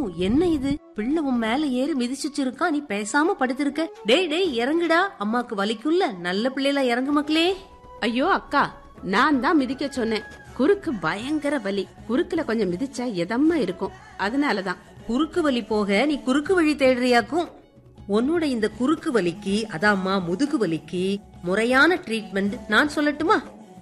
என்ன இது, பிள்ளை உன் மேல ஏறி மிதிச்சுச்சிருக்கா, நீ பேசாம படுத்திருக்க. டேய் டேய் இறங்குடா, அம்மாக்கு வலிக்குள்ள, நல்ல பிள்ளைல இறங்கு மக்களே. ஐயோ அக்கா, நான் தான் மிதிக்க சொன்னேன். குறுக்கு பயங்கர வலி, குறுக்குல கொஞ்சம் மிதிச்சா எதமா இருக்கும், அதனாலதான். குறுக்கு வலி போக நீ குறுக்கு வழி தேடுறியாக்கும். உன்னோட இந்த குறுக்கு வலிக்கு, அதாம்மா முதுகு வலிக்கு முறையான ட்ரீட்மெண்ட் நான் சொல்லட்டுமா?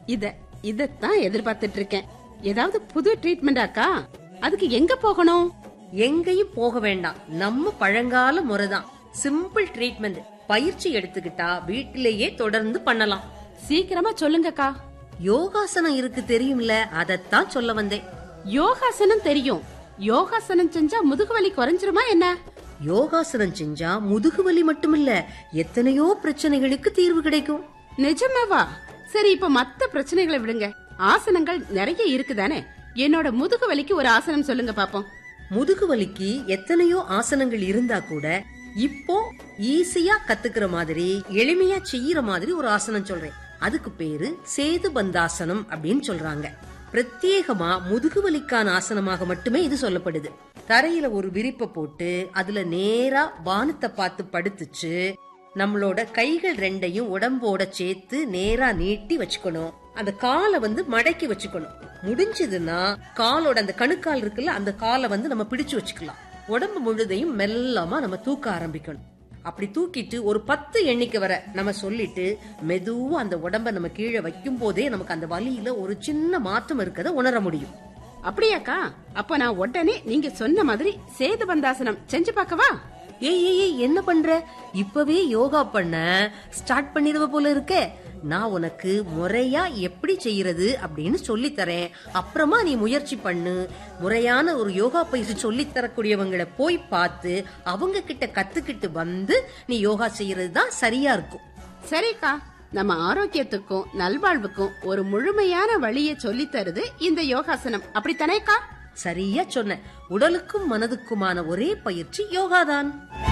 இதத்தான் எதிர்பார்த்துட்டு இருக்கேன். ஏதாவது புது ட்ரீட்மெண்ட் அக்கா? அதுக்கு எங்க போகணும்? எங்கேயும் போக வேண்டாம், நம்ம பழங்கால முறைதான். Simple treatment. பயிற்சி எடுத்துக்கிட்டா வீட்டிலேயே தொடர்ந்து பண்ணலாம். சீக்கிரமா சொல்லுங்கக்கா. யோகாசனம் இருக்கு தெரியும்ல, அதத்தான் சொல்ல வந்தேன். யோகாசனம் தெரியும். யோகாசனம் செஞ்சா முதுகு வலி குறைஞ்சிருமா என்ன? யோகாசனம் செஞ்சா முதுகு வலி மட்டுமில்ல, எத்தனையோ பிரச்சனைகளுக்கு தீர்வு கிடைக்கும். நிஜமாவா? சரி, இப்ப மத்த பிரச்சனைகளை விடுங்க, ஆசனங்கள் நிறைய இருக்குதானே. என்னோட முதுகு வலிக்கு ஒரு ஆசனம் சொல்லுங்க பாப்போம். முதுகு வலிக்கு எத்தனையோ ஆசனங்கள் இருந்தா கூட இப்போ ஈஸியா கத்துக்கிற மாதிரி, எளிமையா செய்யற மாதிரி ஒரு ஆசனம் சொல்றேன். அதுக்கு பேரு சேது பந்தாசனம் அப்படின்னு சொல்றாங்க. பிரத்யேகமா முதுகு வலிக்கான ஆசனமாக மட்டுமே இது சொல்லப்படுது. தரையில ஒரு விரிப்பை போட்டு அதுல நேரா வானத்தை பார்த்து படுத்துச்சு, நம்மளோட கைகள் ரெண்டையும் உடம்போட சேர்த்து நேரா நீட்டி வச்சுக்கணும். அந்த காலை மடக்கி வச்சுக்கணும். முடிஞ்சதுன்னா காலோட அந்த கணுக்கால் இருக்குல்ல, அந்த காலை நம்ம பிடிச்சு வச்சுக்கலாம். உடம்பு முழுதையும் மெல்லமா நம்ம தூக்க ஆரம்பிக்கணும். அப்படி தூக்கிட்டு ஒரு 10 எண்ணிக்கை வர நம்ம சொல்லிட்டு மெதுவா அந்த உடம்ப நம்ம கீழே வைக்கும் போதே நமக்கு அந்த வலியில ஒரு சின்ன மாற்றம் இருக்கத உணர முடியும். அப்படியாக்கா? அப்ப நான் உடனே நீங்க சொன்ன மாதிரி சேது பந்தாசனம் செஞ்சு பார்க்கவா? ஏய் என்ன பண்ற? இப்பவே யோகா பண்ண ஸ்டார்ட் பண்ணிடுவ போல இருக்கே. நான் உனக்கு முறையா எப்படி செய்யறது அப்படின்னு சொல்லி தரேன். அப்புறமா நீ முயற்சி பண்ணு. முறையான ஒரு யோகா பயிற்சி சொல்லி தரக்கூடியவங்களை போய் பார்த்து அவங்க கிட்ட கத்துக்கிட்டு வந்து நீ யோகா செய்யறது தான் சரியா இருக்கும். சரிக்கா, நம்ம ஆரோக்கியத்துக்கும் நல்வாழ்வுக்கும் ஒரு முழுமையான வழியை சொல்லி தருது இந்த யோகாசனம், அப்படித்தானேக்கா? சரியா சொன்ன. உடலுக்கும் மனதுக்குமான ஒரே பயிற்சி யோகாதான்.